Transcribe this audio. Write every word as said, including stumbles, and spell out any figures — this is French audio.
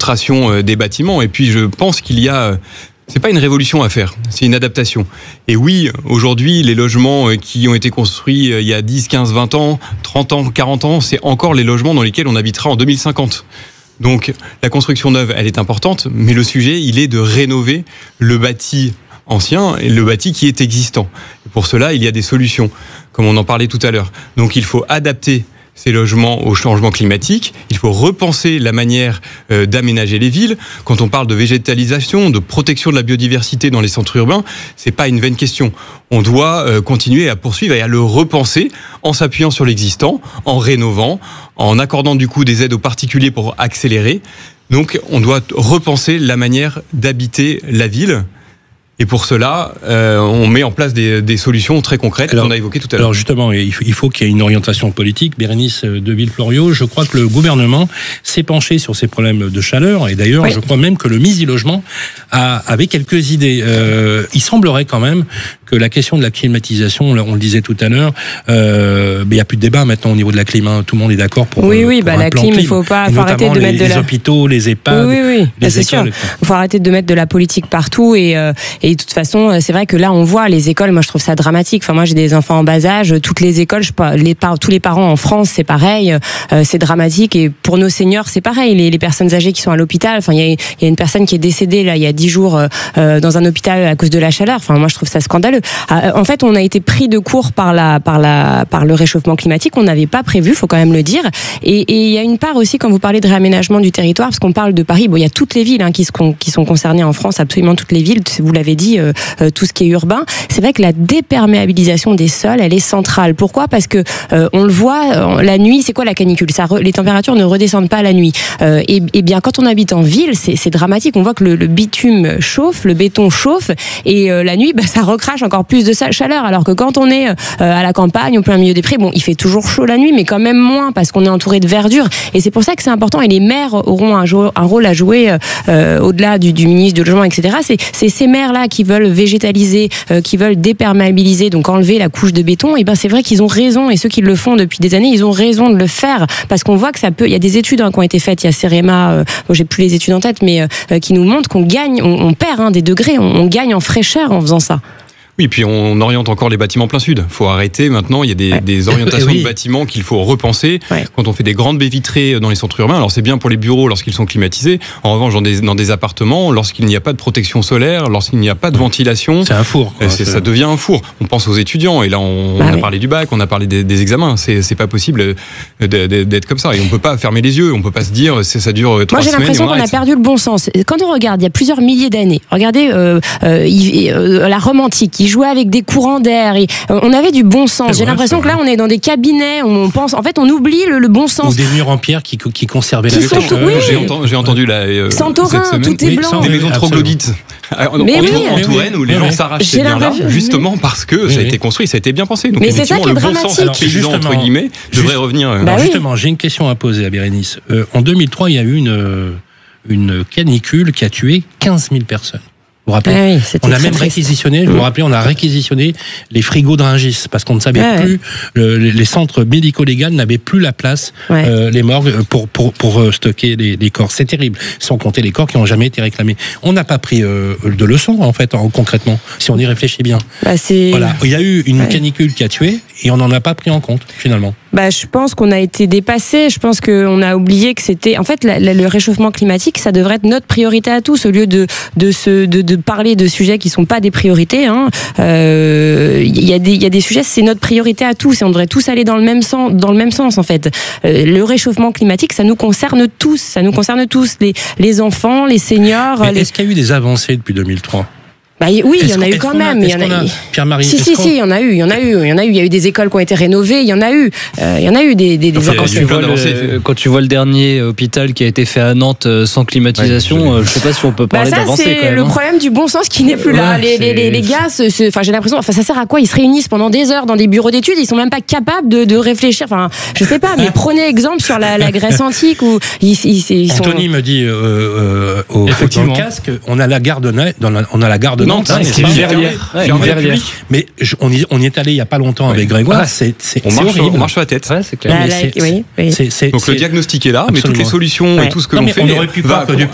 filtration des bâtiments. Et puis, je pense qu'il y a... C'est pas une révolution à faire, c'est une adaptation. Et oui, aujourd'hui, les logements qui ont été construits il y a dix, quinze, vingt ans, trente ans, quarante ans, c'est encore les logements dans lesquels on habitera en deux mille cinquante. Donc, la construction neuve, elle est importante, mais le sujet, il est de rénover le bâti ancien et le bâti qui est existant. Et pour cela, il y a des solutions, comme on en parlait tout à l'heure. Donc, il faut adapter ces logements au changement climatique. Il faut repenser la manière euh, d'aménager les villes. Quand on parle de végétalisation, de protection de la biodiversité dans les centres urbains, c'est pas une vaine question. On doit euh, continuer à poursuivre et à le repenser en s'appuyant sur l'existant, en rénovant, en accordant du coup des aides aux particuliers pour accélérer. Donc, on doit repenser la manière d'habiter la ville. Et pour cela, euh, on met en place des, des solutions très concrètes alors, qu'on a évoquées tout à l'heure. Alors justement, il faut, il faut qu'il y ait une orientation politique. Bérénice de Villefloriot, je crois que le gouvernement s'est penché sur ces problèmes de chaleur. Et d'ailleurs, oui. je crois même que le ministre du Logement a, avait quelques idées. Euh, il semblerait quand même que la question de la climatisation, on le disait tout à l'heure, euh, il n'y a plus de débat maintenant au niveau de la clim. Hein. Tout le monde est d'accord pour Oui, oui, pour bah, la clim, il ne faut pas faut arrêter de les, mettre de les la... hôpitaux, les EHPAD, oui, oui, oui. les c'est écoles. Il faut arrêter de mettre de la politique partout. Et, euh, et de toute façon, c'est vrai que là, on voit les écoles, moi je trouve ça dramatique. Enfin, moi j'ai des enfants en bas âge, toutes les écoles, je, les, tous les parents en France, c'est pareil, euh, c'est dramatique. Et pour nos seniors, c'est pareil, les, les personnes âgées qui sont à l'hôpital. Enfin, il y a, y a une personne qui est décédée là il y a dix jours euh, dans un hôpital à cause de la chaleur. Enfin, moi je trouve ça scandaleux. Euh, en fait, on a été pris de court par la, par la, par le réchauffement climatique. On n'avait pas prévu, faut quand même le dire. Et il y a une part aussi quand vous parlez de réaménagement du territoire, parce qu'on parle de Paris. Bon, il y a toutes les villes hein, qui, sont, qui sont concernées en France, absolument toutes les villes. Vous l'avez dit, euh, euh, tout ce qui est urbain. C'est vrai que la déperméabilisation des sols, elle est centrale. Pourquoi ? Parce que euh, on le voit, la nuit, c'est quoi la canicule ? Ça, les températures ne redescendent pas la nuit. Euh, et, et bien, quand on habite en ville, c'est, c'est dramatique. On voit que le, le bitume chauffe, le béton chauffe, et euh, la nuit, bah, ça recrache encore plus de chaleur. Alors que quand on est euh, à la campagne, au plein milieu des prés, bon, il fait toujours chaud la nuit, mais quand même moins parce qu'on est entouré de verdure. Et c'est pour ça que c'est important. Et les maires auront un, jo- un rôle à jouer euh, au-delà du, du ministre du Logement, et cetera. C'est, c'est ces maires-là qui veulent végétaliser, euh, qui veulent déperméabiliser, donc enlever la couche de béton. Et ben c'est vrai qu'ils ont raison, et ceux qui le font depuis des années, ils ont raison de le faire, parce qu'on voit que ça peut. Il y a des études hein, qui ont été faites. Il y a Cerema, euh, bon, j'ai plus les études en tête, mais euh, qui nous montrent qu'on gagne, on, on perd hein, des degrés, on, on gagne en fraîcheur en faisant ça. Oui, puis on oriente encore les bâtiments plein sud. Il faut arrêter maintenant, il y a des, ouais. des orientations oui. de bâtiments qu'il faut repenser. Ouais. Quand on fait des grandes baies vitrées dans les centres urbains, alors c'est bien pour les bureaux lorsqu'ils sont climatisés. En revanche, dans des, dans des appartements, lorsqu'il n'y a pas de protection solaire, lorsqu'il n'y a pas de ventilation... C'est un four. Quoi, c'est, c'est... Ça devient un four. On pense aux étudiants, et là on, bah on a oui. parlé du bac, on a parlé des, des examens. C'est, c'est pas possible d'être comme ça. Et on peut pas fermer les yeux, on peut pas se dire ça dure trois Moi, j'ai semaines l'impression qu'on a perdu le bon sens. Quand on regarde, il y a plusieurs milliers d'années, regardez euh, euh, euh, la Rome antique, qui jouait avec des courants d'air. Et on avait du bon sens. C'est J'ai vrai, l'impression que là, on est dans des cabinets où on pense. En fait, on oublie le, le bon sens. Ou des murs en pierre qui, qui conservaient qui la sont, chaleur. oui. J'ai entendu, j'ai entendu là, euh, Santorin, cette semaine, tout est oui, blanc. Des maisons troglodytes. En, mais en, oui, en Touraine, où les gens s'arrachent ces biens-là, justement parce que ça a été construit, ça a été bien pensé. Donc, mais c'est ça qui est le dramatique. bon sens paysan, entre guillemets, devrait revenir. Bah alors oui. Justement, j'ai une question à poser à Bérénice. Euh, en deux mille trois, il y a eu une, une canicule qui a tué quinze mille personnes. Vous vous rappelez, ah oui, on a même triste. réquisitionné, je vous rappelez, on a réquisitionné les frigos de Rungis parce qu'on ne savait ah plus, ouais. le, les centres médico-légaux n'avaient plus la place, ouais. euh, les morgues pour pour pour stocker les, les corps. C'est terrible, sans compter les corps qui n'ont jamais été réclamés. On n'a pas pris euh, de leçons en fait, en, concrètement, si on y réfléchit bien. Bah c'est... Voilà, il y a eu une ouais. canicule qui a tué et on n'en a pas pris en compte finalement. Bah, je pense qu'on a été dépassé. Je pense qu'on a oublié que c'était. En fait, la, la, le réchauffement climatique, ça devrait être notre priorité à tous, au lieu de de se de, de parler de sujets qui sont pas des priorités. Hein. Euh, il y a des il y a des sujets, c'est notre priorité à tous, et on devrait tous aller dans le même sens, dans le même sens en fait. Euh, le réchauffement climatique, ça nous concerne tous. Ça nous concerne tous, les les enfants, les seniors. Mais les... Est-ce qu'il y a eu des avancées depuis deux mille trois? Bah, oui, il y en a eu quand même. Il y en a eu. Pierre-Marie. Si, si, si, il y en a eu, il y en a eu, il y en a eu. Il y a eu des écoles qui ont été rénovées, il y en a eu. Euh, il y en a eu des, des, des quand, tu vois le, quand tu vois le dernier hôpital qui a été fait à Nantes sans climatisation, ouais, je, je sais pas si on peut parler bah ça, d'avancée. C'est quand même, le hein. problème du bon sens qui n'est plus là. Ouais, les, les, les, les gars, se, se, enfin, j'ai l'impression, enfin, ça sert à quoi? Ils se réunissent pendant des heures dans des bureaux d'études, ils sont même pas capables de, de réfléchir. Enfin, je sais pas, mais prenez exemple sur la, la Grèce antique où ils, ils, ils sont. Anthony me dit euh, euh, au dans le casque, on a la gare de Nantes, on a la gare de Nantes. Ouais, mais je, on, y, on y est allé il y a pas longtemps ouais. avec Grégoire. Ah, c'est, c'est, on, c'est marche, horrible. on marche sur la tête. Ouais, c'est clair. Bah, like, c'est, oui, oui. C'est, c'est, Donc c'est, le diagnostic est là, absolument. Mais toutes les solutions ouais. et tout ce que non, l'on mais fait. On aurait pu va, pas